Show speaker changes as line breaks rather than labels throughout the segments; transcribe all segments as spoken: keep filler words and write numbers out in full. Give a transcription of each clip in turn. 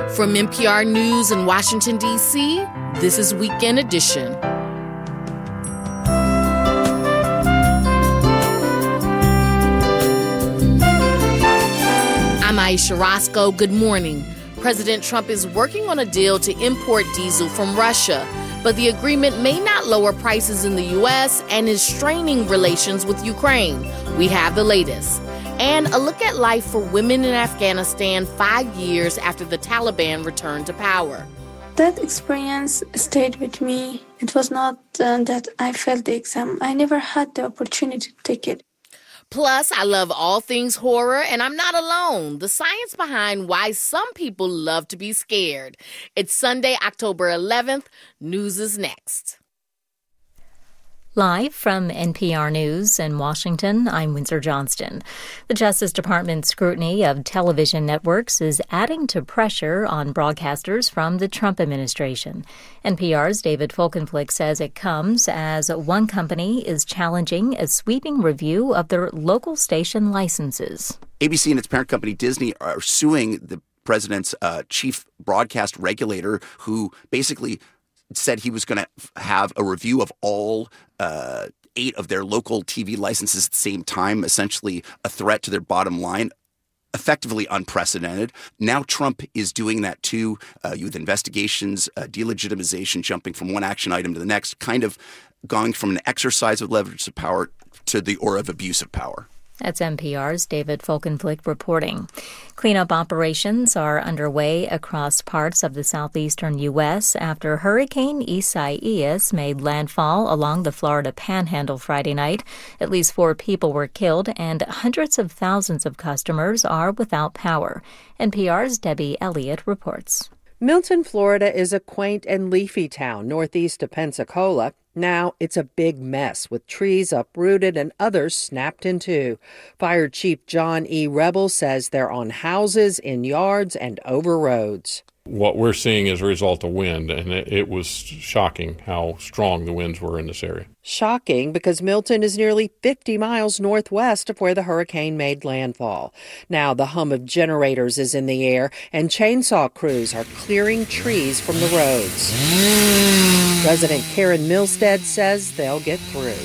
From N P R News in Washington, D C, this is Weekend Edition. I'm Aisha Roscoe. Good morning. President Trump is working on a deal to import diesel from Russia, but the agreement may not lower prices in the U S and is straining relations with Ukraine. We have the latest. And a look at life for women in Afghanistan five years after the Taliban returned to power.
That experience stayed with me. It was not uh, that I failed the exam. I never had the opportunity to take it.
Plus, I love all things horror, and I'm not alone. The science behind why some people love to be scared. It's Sunday, October eleventh. News is next.
Live from N P R News in Washington, I'm Windsor Johnston. The Justice Department's scrutiny of television networks is adding to pressure on broadcasters from the Trump administration. N P R's David Folkenflik says it comes as one company is challenging a sweeping review of their local station licenses.
A B C and its parent company Disney are suing the president's uh, chief broadcast regulator, who basically said he was going to have a review of all uh, eight of their local T V licenses at the same time, essentially a threat to their bottom line, effectively unprecedented. Now Trump is doing that too, uh, with investigations, uh, delegitimization, jumping from one action item to the next, kind of going from an exercise of leverage of power to the or of abuse of power.
That's N P R's David Folkenflik reporting. Cleanup operations are underway across parts of the southeastern U S after Hurricane Isaias made landfall along the Florida Panhandle Friday night. At least four people were killed, and hundreds of thousands of customers are without power. N P R's Debbie Elliott reports.
Milton, Florida is a quaint and leafy town northeast of Pensacola. Now it's a big mess with trees uprooted and others snapped in two. Fire Chief John E. Rebel says they're on houses, in yards, and over roads.
What we're seeing is a result of wind, and it, it was shocking how strong the winds were in this area.
Shocking because Milton is nearly fifty miles northwest of where the hurricane made landfall. Now the hum of generators is in the air, and chainsaw crews are clearing trees from the roads. President Karen Milstead says they'll get through.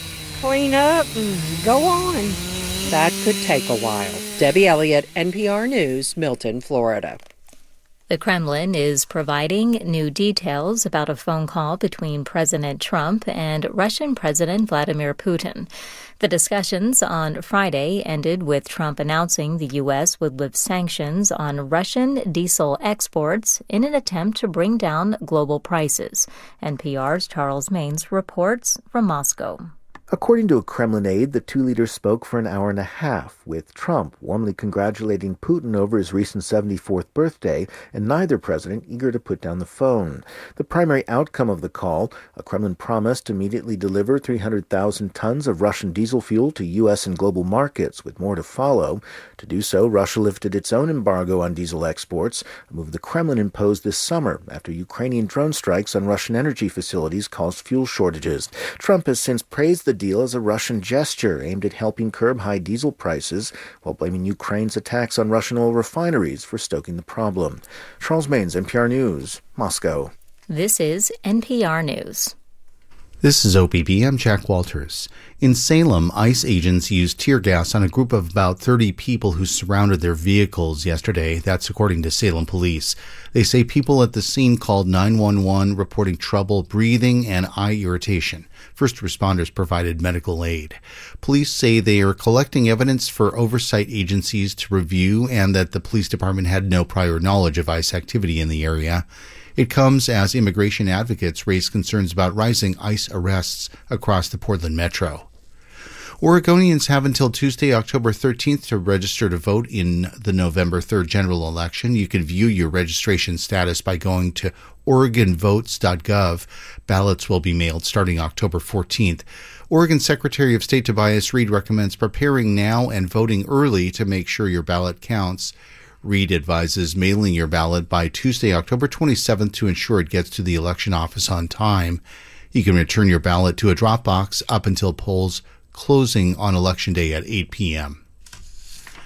Clean up and go on.
That could take a while. Debbie Elliott, N P R News, Milton, Florida.
The Kremlin is providing new details about a phone call between President Trump and Russian President Vladimir Putin. The discussions on Friday ended with Trump announcing the U S would lift sanctions on Russian diesel exports in an attempt to bring down global prices. N P R's Charles Maines reports from Moscow.
According to a Kremlin aide, the two leaders spoke for an hour and a half, with Trump warmly congratulating Putin over his recent seventy-fourth birthday, and neither president eager to put down the phone. The primary outcome of the call, a Kremlin promise to immediately deliver three hundred thousand tons of Russian diesel fuel to U S and global markets, with more to follow. To do so, Russia lifted its own embargo on diesel exports, a move the Kremlin imposed this summer after Ukrainian drone strikes on Russian energy facilities caused fuel shortages. Trump has since praised the deal as a Russian gesture aimed at helping curb high diesel prices, while blaming Ukraine's attacks on Russian oil refineries for stoking the problem. Charles Maines, N P R News, Moscow.
This is N P R News.
This is O P B. I'm Jack Walters. In Salem, ICE agents used tear gas on a group of about thirty people who surrounded their vehicles yesterday. That's according to Salem police. They say people at the scene called nine one one reporting trouble breathing and eye irritation. First responders provided medical aid. Police say they are collecting evidence for oversight agencies to review and that the police department had no prior knowledge of ICE activity in the area. It comes as immigration advocates raise concerns about rising ICE arrests across the Portland metro. Oregonians have until Tuesday, October thirteenth to register to vote in the November third general election. You can view your registration status by going to oregon votes dot gov. Ballots will be mailed starting October fourteenth. Oregon Secretary of State Tobias Reed recommends preparing now and voting early to make sure your ballot counts. Reed advises mailing your ballot by Tuesday, October twenty-seventh to ensure it gets to the election office on time. You can return your ballot to a drop box up until polls closing on Election Day at eight p.m.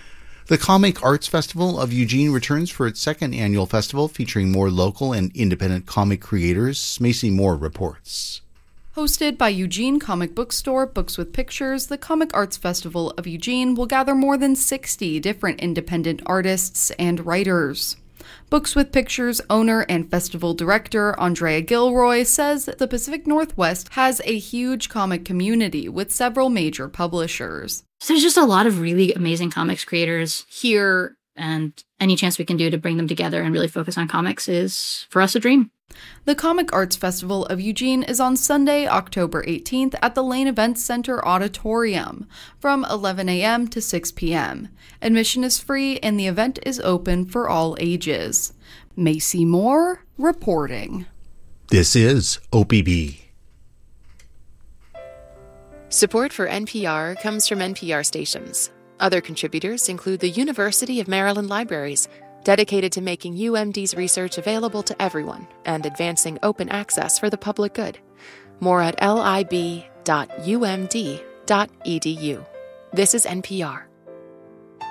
The Comic Arts Festival of Eugene returns for its second annual festival, featuring more local and independent comic creators. Macy Moore reports.
Hosted by Eugene Comic Book Store, Books with Pictures, the Comic Arts Festival of Eugene will gather more than sixty different independent artists and writers. Books with Pictures owner and festival director Andrea Gilroy says the Pacific Northwest has a huge comic community with several major publishers.
So there's just a lot of really amazing comics creators here, and any chance we can do to bring them together and really focus on comics is, for us, a dream.
The Comic Arts Festival of Eugene is on Sunday, October eighteenth at the Lane Events Center Auditorium from eleven a.m. to six p.m. Admission is free and the event is open for all ages. Macy Moore reporting.
This is O P B.
Support for N P R comes from N P R stations. Other contributors include the University of Maryland Libraries, dedicated to making U M D's research available to everyone and advancing open access for the public good. More at lib dot u m d dot e d u. This is N P R.